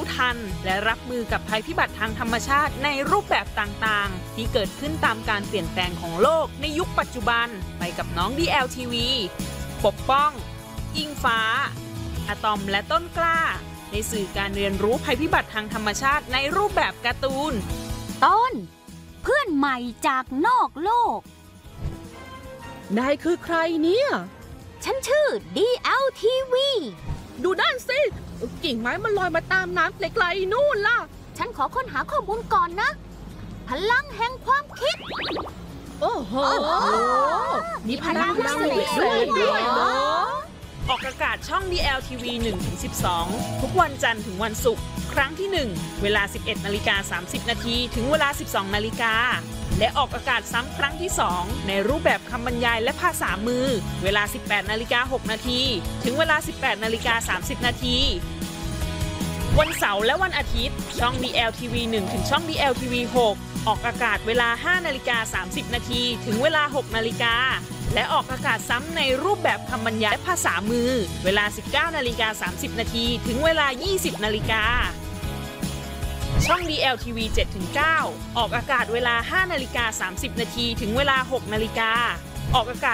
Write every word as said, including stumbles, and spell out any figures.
ทันและรับมือกับภัยพิบัติทางธรรมชาติในรูปแบบต่างๆที่เกิดขึ้นตามการเปลี่ยนแปลงของโลกในยุคปัจจุบันไปกับน้อง ดี แอล ที วี ปกป้องอิงฟ้าอะตอมและต้นกล้าในสื่อการเรียนรู้ภัยพิบัติทางธรรมชาติในรูปแบบการ์ตูนต้นเพื่อนใหม่จากนอกโลกนายคือใครเนี่ยฉันชื่อ ดี แอล ที วีดูด้านสิกิ่งไม้มันลอยมาตามน้ำไกลๆนู่นล่ะฉันขอค้นหาข้อมูลก่อนนะพลังแห่งความคิดโอ้โหมีพลังพิเศษด้วยด้วยเหรอออกอากาศช่อง ดี แอล ที วี หนึ่งถึงสิบสอง ทุกวันจันทร์ถึงวันศุกร์ครั้งที่หนึ่งเวลา สิบเอ็ดนาฬิกาสามสิบนาทีถึงเวลา สิบสองนาฬิกาและออกอากาศซ้ำครั้งที่สองในรูปแบบคำบรรยายและภาษามือเวลา สิบแปดนาฬิกาหกนาทีถึงเวลา สิบแปดนาฬิกาสามสิบนาทีวันเสาร์และวันอาทิตย์ช่อง ดี แอล ที วี หนึ่งถึงช่อง ดี แอล ที วี หกออกอากาศเวลา ห้านาฬิกาสามสิบนาทีถึงเวลา หกนาฬิกาและออกอากาศซ้ำในรูปแบบคำบรรยายและภาษามือเวลา สิบเก้านาฬิกาสามสิบนาทีถึงเวลา ยี่สิบนาฬิกาช่อง ดี แอล ที วี เจ็ดถึงเก้าออกอากาศเวลา ห้านาฬิกาสามสิบนาทีถึงเวลา หกนาฬิกาออกอากาศ